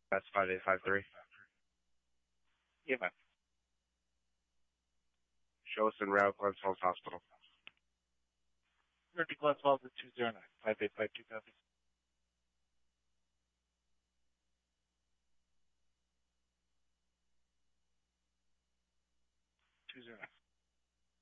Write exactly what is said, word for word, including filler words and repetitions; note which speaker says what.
Speaker 1: That's five eight five three.
Speaker 2: Yeah, man.
Speaker 1: Show us in route, Glens Falls Hospital.
Speaker 2: Thirty Glens Falls at two zero nine. Five eight five two copy. Two zero nine.